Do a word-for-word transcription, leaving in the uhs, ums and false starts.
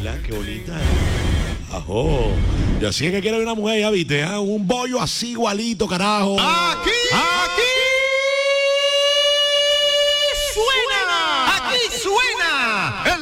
¿verdad? Qué bonita. Ajo. Yo sí que quiero una mujer, ya viste, ¿eh? Un bollo así igualito, carajo. Aquí, aquí suena, aquí suena el